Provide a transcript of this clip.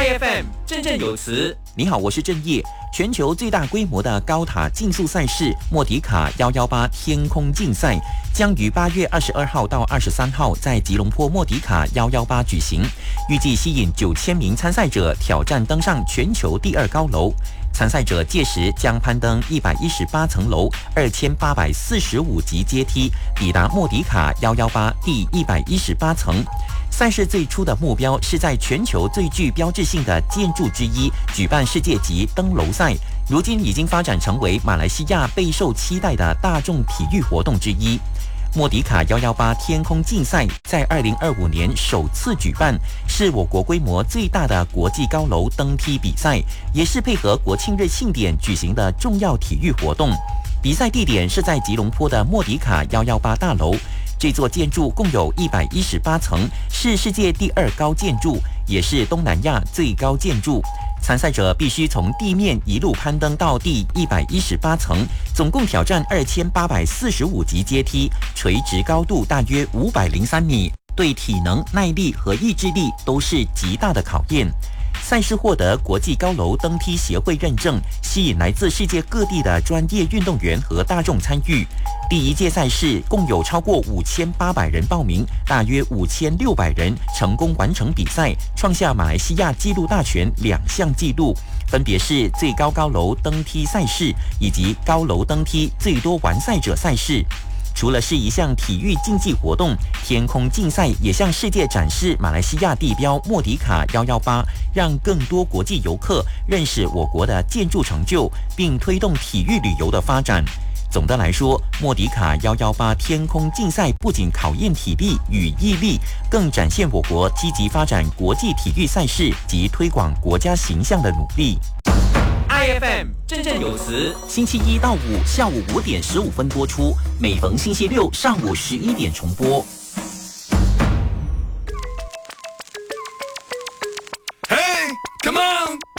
IFM 振振有词。 你好，我是郑业。全球最大规模的高塔竞速赛事莫迪卡118天空竞赛将于8月22号到23号在吉隆坡莫迪卡118举行，预计吸引9000名参赛者挑战登上全球第2高楼。参赛者届时将攀登118层楼2845级阶梯，抵达莫迪卡118第118层。赛事最初的目标是在全球最具标志性的建筑之一举办世界级登楼赛，如今已经发展成为马来西亚备受期待的大众体育活动之一。莫迪卡118天空竞赛在2025年首次举办，是我国规模最大的国际高楼登梯比赛，也是配合国庆日庆典举行的重要体育活动。比赛地点是在吉隆坡的莫迪卡118大楼，这座建筑共有118层，是世界第2高建筑，也是东南亚最高建筑。参赛者必须从地面一路攀登到第118层，总共挑战2845级阶梯，垂直高度大约503米，对体能、耐力和意志力都是极大的考验。赛事获得国际高楼登梯协会认证，吸引来自世界各地的专业运动员和大众参与。第一届赛事共有超过5800人报名，大约5600人成功完成比赛，创下马来西亚纪录大全2项纪录，分别是最高高楼登梯赛事以及高楼登梯最多完赛者赛事。除了是一项体育竞技活动，天空竞赛也向世界展示马来西亚地标莫迪卡118，让更多国际游客认识我国的建筑成就，并推动体育旅游的发展。总的来说，莫迪卡118天空竞赛不仅考验体力与毅力，更展现我国积极发展国际体育赛事及推广国家形象的努力。 IFM 振振有词， 星期一到五下午5点15分播出，每逢星期六上午11点重播。 Hey, come on!